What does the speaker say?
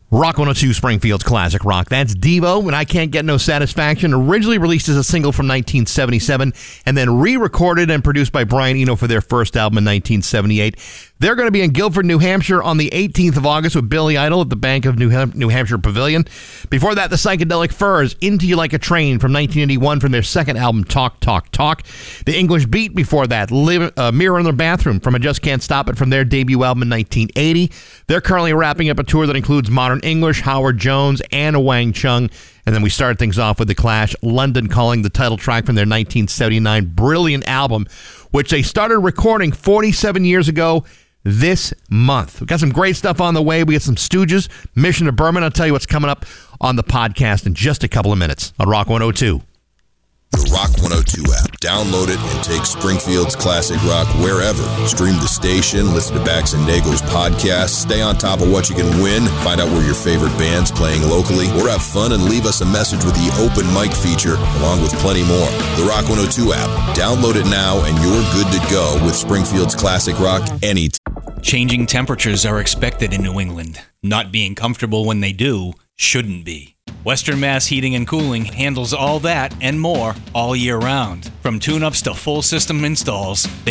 Rock 102 Springfield's classic rock. That's Devo and I Can't Get No Satisfaction. Originally released as a single from 1977 and then re-recorded and produced by Brian Eno for their first album in 1978. They're going to be in Guilford, New Hampshire on the 18th of August with Billy Idol at the Bank of New Hampshire Pavilion. Before that, the Psychedelic Furs, Into You Like a Train from 1981 from their second album, Talk, Talk, Talk. The English Beat before that, Mirror in the Bathroom from I Just Can't Stop It from their debut album in 1980. They're currently wrapping up a tour that includes Modern English, Howard Jones, and Wang Chung. And then we started things off with The Clash, London Calling, the title track from their 1979 brilliant album, which they started recording 47 years ago this month. We've got some great stuff on the way. We got some Stooges, Mission to Berman. I'll tell you what's coming up on the podcast in just a couple of minutes on Rock 102. The Rock 102 app. Download it and take Springfield's classic rock wherever. Stream the station, listen to Bax and Nagel's podcast, stay on top of what you can win, find out where your favorite band's playing locally, or have fun and leave us a message with the open mic feature, along with plenty more. The Rock 102 app. Download it now and you're good to go with Springfield's classic rock anytime. Changing temperatures are expected in New England. Not being comfortable when they do shouldn't be. Western Mass Heating and Cooling handles all that and more all year round. From tune-ups to full system installs,